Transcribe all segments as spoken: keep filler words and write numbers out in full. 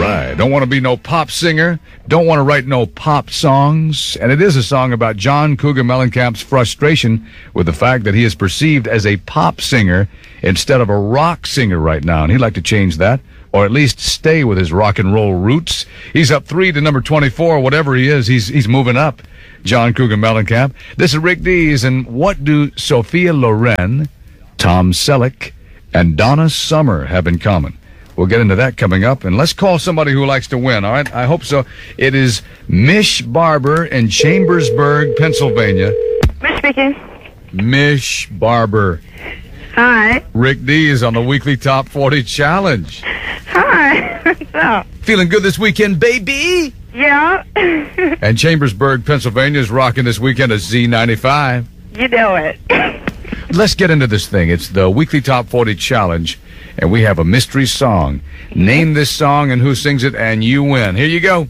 right. Don't want to be no pop singer. Don't want to write no pop songs. And it is a song about John Cougar Mellencamp's frustration with the fact that he is perceived as a pop singer instead of a rock singer right now. And he'd like to change that, or at least stay with his rock and roll roots. He's up three to number twenty-four. Whatever he is, he's he's moving up. John Cougar Mellencamp. This is Rick Dees, and what do Sophia Loren, Tom Selleck, and Donna Summer have in common? We'll get into that coming up, and let's call somebody who likes to win, all right? I hope so. It is Mish Barber in Chambersburg, Pennsylvania. Mish speaking. Mish Barber. Hi. Rick Dees on the Weekly Top forty Challenge. Hi. What's up? Feeling good this weekend, baby? Yeah. And Chambersburg, Pennsylvania is rocking this weekend a Z ninety-five. You know it. Let's get into this thing. It's the Weekly Top forty Challenge, and we have a mystery song. Name this song and who sings it, and you win. Here you go.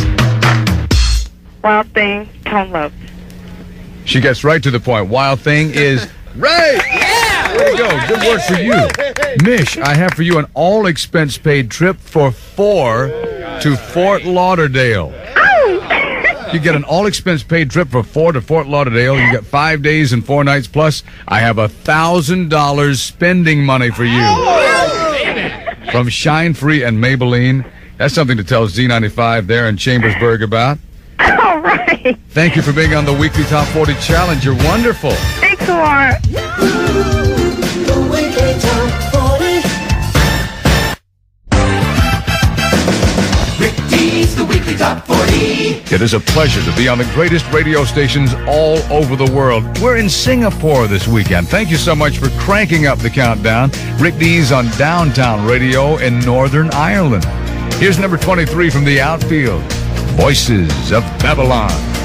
Wild Thing, Tone Loc. She gets right to the point. Wild Thing is right. Yeah! There you go. Good work for you. Mish, I have for you an all-expense-paid trip for four to Fort Lauderdale. You get an all-expense-paid trip for four to Fort Lauderdale. You get five days and four nights. Plus, I have a thousand dollars spending money for you from Shine Free and Maybelline. That's something to tell Z ninety-five there in Chambersburg about. All right. Thank you for being on the Weekly Top forty Challenge. You're wonderful. Thanks a lot. The Weekly Top forty. Rick Dees, the Weekly Top forty. It is a pleasure to be on the greatest radio stations all over the world. We're in Singapore this weekend. Thank you so much for cranking up the countdown. Rick Dees on Downtown Radio in Northern Ireland. Here's number twenty-three from the outfield, Voices of Babylon.